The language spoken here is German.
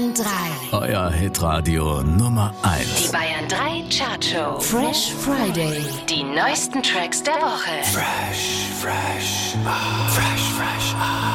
Bayern 3. Euer Hitradio Nummer 1. Die Bayern 3 Chartshow. Fresh Friday. Die neuesten Tracks der Woche. Fresh.